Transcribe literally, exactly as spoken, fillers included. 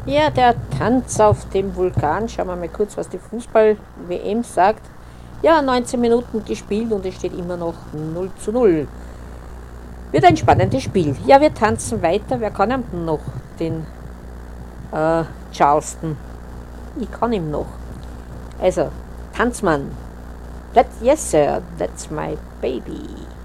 Ja, der Tanz auf dem Vulkan. Schauen wir mal kurz, was die Fußball-W M sagt. Ja, neunzehn Minuten gespielt und es steht immer noch null zu null. Wird ein spannendes Spiel. Ja, wir tanzen weiter. Wer kann ihm noch? Den äh, Charleston. Ich kann ihm noch. Also, Tanzmann. That, yes, sir, that's my baby.